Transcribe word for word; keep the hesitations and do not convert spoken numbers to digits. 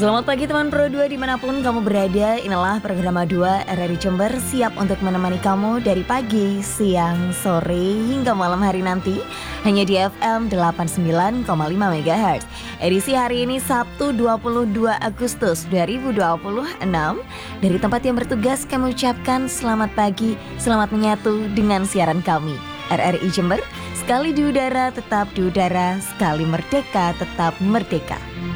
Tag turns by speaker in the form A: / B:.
A: Selamat pagi teman Pro dua dimanapun kamu berada. Inilah program dua R R I Jember siap untuk menemani kamu dari pagi, siang, sore hingga malam hari nanti. Hanya di F M delapan puluh sembilan koma lima MHz. Edisi hari ini Sabtu dua puluh dua Agustus dua ribu dua puluh enam. Dari tempat yang bertugas kami ucapkan selamat pagi, selamat menyatu dengan siaran kami. R R I Jember, sekali di udara tetap di udara, sekali merdeka tetap merdeka.